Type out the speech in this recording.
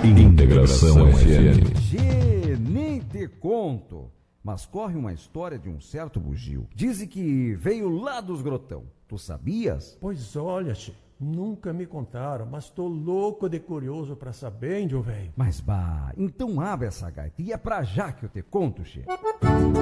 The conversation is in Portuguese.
Integração FM. Che, nem te conto. Mas corre uma história de um certo bugio. Dizem que veio lá dos Grotão. Tu sabias? Pois olha, che, nunca me contaram, mas tô louco de curioso pra saber, índio velho. Mas bah, então abre essa gaita e é pra já que eu te conto, che.